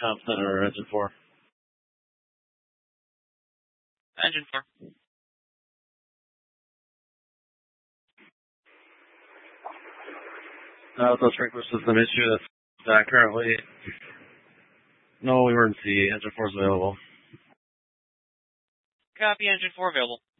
Comp Center or Engine 4? Engine 4. The sprinkler system issue that's currently no emergency. Engine 4 is available. Copy, Engine 4 available.